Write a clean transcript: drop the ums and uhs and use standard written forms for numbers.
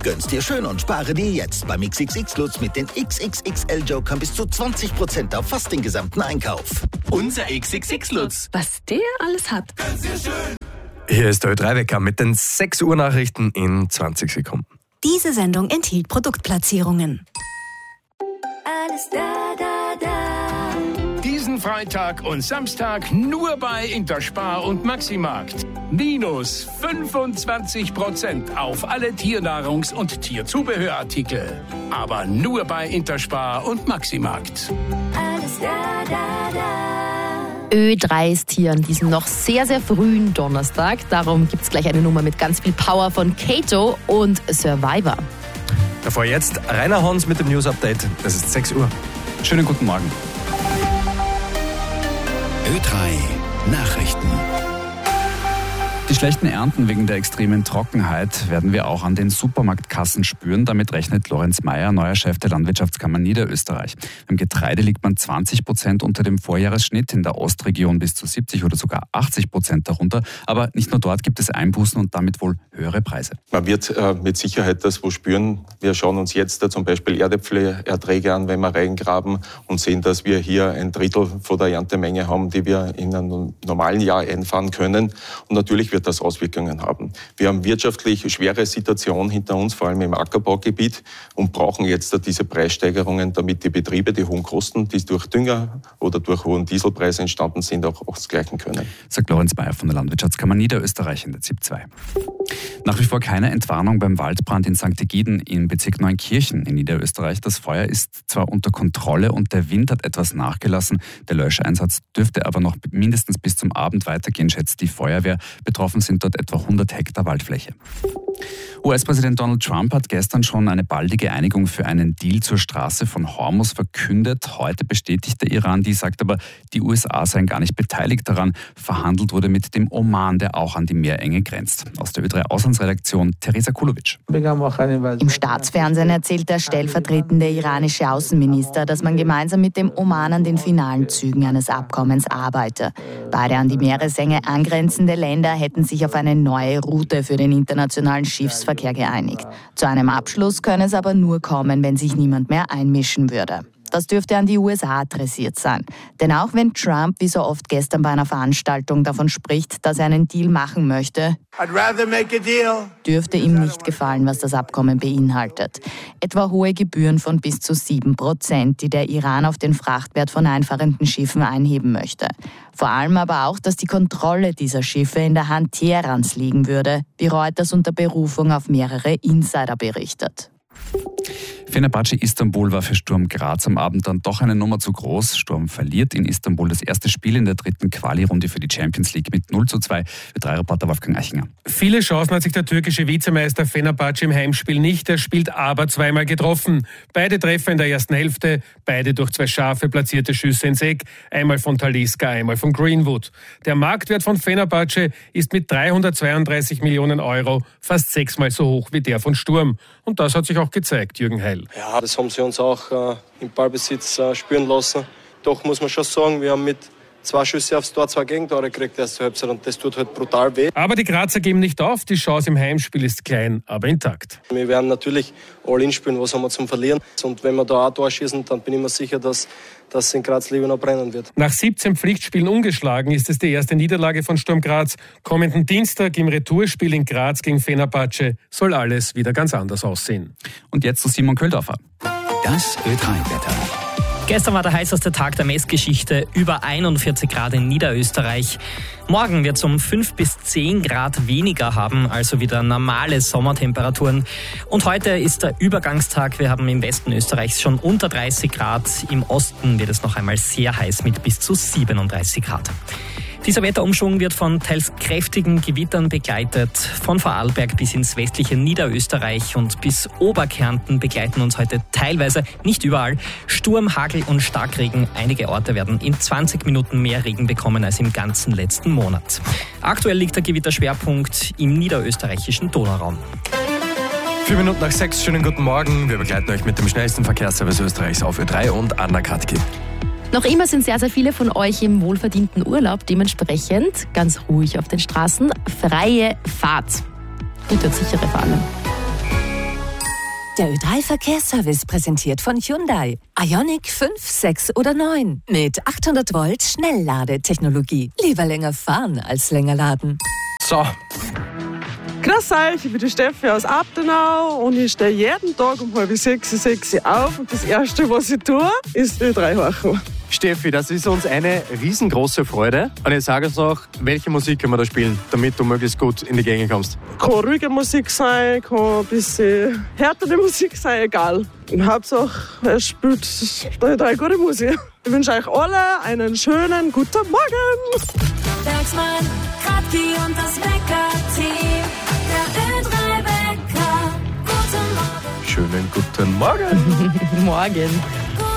Gönn's dir schön und spare dir jetzt beim XXX-Lutz mit den XXXL-Jokern bis zu 20% auf fast den gesamten Einkauf. Unser XXX-Lutz. Was der alles hat. Gönn's dir schön. Hier ist der Ö3-Wecker mit den 6 Uhr Nachrichten in 20 Sekunden. Diese Sendung enthielt Produktplatzierungen. Alles da, da, da. Diesen Freitag und Samstag nur bei Interspar und Maximarkt. Minus 25% auf alle Tiernahrungs- und Tierzubehörartikel. Aber nur bei Interspar und Maximarkt. Alles da, da, da. Ö3 ist hier an diesem noch sehr, sehr frühen Donnerstag. Darum gibt es gleich eine Nummer mit ganz viel Power von Kato und Survivor. Davor jetzt Rainer Hans mit dem News-Update. Es ist 6 Uhr. Schönen guten Morgen. Ö3 Nachrichten. Die schlechten Ernten wegen der extremen Trockenheit werden wir auch an den Supermarktkassen spüren. Damit rechnet Lorenz Meyer, neuer Chef der Landwirtschaftskammer Niederösterreich. Beim Getreide liegt man 20% unter dem Vorjahresschnitt, in der Ostregion bis zu 70 oder sogar 80% darunter. Aber nicht nur dort gibt es Einbußen und damit wohl höhere Preise. Man wird mit Sicherheit das wo spüren. Wir schauen uns jetzt zum Beispiel Erdäpfelerträge an, wenn wir reingraben und sehen, dass wir hier ein Drittel von der Erntemenge haben, die wir in einem normalen Jahr einfahren können. Und natürlich wird das Auswirkungen haben. Wir haben wirtschaftlich schwere Situation hinter uns, vor allem im Ackerbaugebiet, und brauchen jetzt diese Preissteigerungen, damit die Betriebe die hohen Kosten, die durch Dünger oder durch hohen Dieselpreise entstanden sind, auch ausgleichen können. Sagt Lorenz Meyer von der Landwirtschaftskammer Niederösterreich in der ZIP 2. Nach wie vor keine Entwarnung beim Waldbrand in St. Egiden im Bezirk Neunkirchen in Niederösterreich. Das Feuer ist zwar unter Kontrolle und der Wind hat etwas nachgelassen. Der Löscheinsatz dürfte aber noch mindestens bis zum Abend weitergehen, schätzt die Feuerwehr. Betroffen sind dort etwa 100 Hektar Waldfläche. US-Präsident Donald Trump hat gestern schon eine baldige Einigung für einen Deal zur Straße von Hormuz verkündet. Heute bestätigt der Iran dies, sagt aber, die USA seien gar nicht beteiligt daran. Verhandelt wurde mit dem Oman, der auch an die Meerenge grenzt. Aus der Ö3-Auslandsredaktion Teresa Kulovic. Im Staatsfernsehen erzählt der stellvertretende iranische Außenminister, dass man gemeinsam mit dem Oman an den finalen Zügen eines Abkommens arbeite. Beide an die Meeresenge angrenzende Länder hätten sich auf eine neue Route für den internationalen Schiffsverkehr geeinigt. Zu einem Abschluss könne es aber nur kommen, wenn sich niemand mehr einmischen würde. Das dürfte an die USA adressiert sein. Denn auch wenn Trump wie so oft gestern bei einer Veranstaltung davon spricht, dass er einen Deal machen möchte, dürfte ihm nicht gefallen, was das Abkommen beinhaltet. Etwa hohe Gebühren von bis zu 7%, die der Iran auf den Frachtwert von einfahrenden Schiffen einheben möchte. Vor allem aber auch, dass die Kontrolle dieser Schiffe in der Hand Teherans liegen würde, wie Reuters unter Berufung auf mehrere Insider berichtet. Fenerbahce Istanbul war für Sturm Graz am Abend dann doch eine Nummer zu groß. Sturm verliert in Istanbul das erste Spiel in der dritten Quali-Runde für die Champions League mit 0:2. Ö3-Reporter Wolfgang Eichinger. Viele Chancen hat sich der türkische Vizemeister Fenerbahce im Heimspiel nicht. Er spielt aber zweimal getroffen. Beide Treffer in der ersten Hälfte, beide durch 2 scharfe platzierte Schüsse ins Eck. Einmal von Talisca, einmal von Greenwood. Der Marktwert von Fenerbahce ist mit 332 Millionen Euro fast 6-mal so hoch wie der von Sturm. Und das hat sich auch gezeigt, Jürgen Heil. Ja, das haben sie uns auch im Ballbesitz spüren lassen. Doch muss man schon sagen, wir haben mit 2 Schüsse aufs Tor 2 Gegentore gekriegt erste Halbzeit und das tut halt brutal weh. Aber die Grazer geben nicht auf, die Chance im Heimspiel ist klein, aber intakt. Wir werden natürlich all-in spielen, was haben wir zum Verlieren. Und wenn wir da auch Tor schießen, dann bin ich mir sicher, dass in Graz lieber noch brennen wird. Nach 17 Pflichtspielen ungeschlagen ist es die erste Niederlage von Sturm Graz. Kommenden Dienstag im Retourspiel in Graz gegen Fenerbahce soll alles wieder ganz anders aussehen. Und jetzt zu Simon Köldorfer. Das Ö3-Wetter. Gestern war der heißeste Tag der Messgeschichte, über 41 Grad in Niederösterreich. Morgen wird es um 5 bis 10 Grad weniger haben, also wieder normale Sommertemperaturen. Und heute ist der Übergangstag. Wir haben im Westen Österreichs schon unter 30 Grad. Im Osten wird es noch einmal sehr heiß mit bis zu 37 Grad. Dieser Wetterumschwung wird von teils kräftigen Gewittern begleitet. Von Vorarlberg bis ins westliche Niederösterreich und bis Oberkärnten begleiten uns heute teilweise, nicht überall, Sturm, Hagel und Starkregen. Einige Orte werden in 20 Minuten mehr Regen bekommen als im ganzen letzten Monat. Aktuell liegt der Gewitterschwerpunkt im niederösterreichischen Donauraum. 4 Minuten nach 6, schönen guten Morgen. Wir begleiten euch mit dem schnellsten Verkehrsservice Österreichs auf Ö3 und Anna Katki. Noch immer sind sehr, sehr viele von euch im wohlverdienten Urlaub. Dementsprechend ganz ruhig auf den Straßen. Freie Fahrt. Gute und sichere vor allem. Der Ö3-Verkehrsservice präsentiert von Hyundai. Ioniq 5, 6 oder 9 mit 800 Volt Schnellladetechnologie. Lieber länger fahren als länger laden. So. Grüß euch, ich bin die Steffi aus Abtenau und ich stehe jeden Tag um 5:30, auf und das Erste, was ich tue, ist Ö3 horchen. Steffi, das ist uns eine riesengroße Freude. Und jetzt sag uns noch, welche Musik können wir da spielen, damit du möglichst gut in die Gegend kommst? Kann ruhige Musik sein, kann ein bisschen härtere Musik sein, egal. Und Hauptsache, es spielt Ö3 gute Musik. Ich wünsche euch alle einen schönen guten Morgen. Bergsmann, Kratki und das Wecker-Team. Der Ö3-Wecker. Guten Morgen. Schönen guten Morgen. Morgen.